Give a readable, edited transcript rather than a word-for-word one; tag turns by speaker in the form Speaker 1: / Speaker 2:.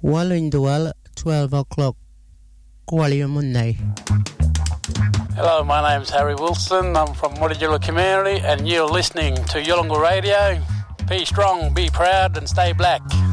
Speaker 1: Walindwal, 12 o'clock. Monday.
Speaker 2: Hello, my name's Harry Wilson. I'm from Mutijula community and you're listening to Yolngu Radio. Be strong, be proud and stay black.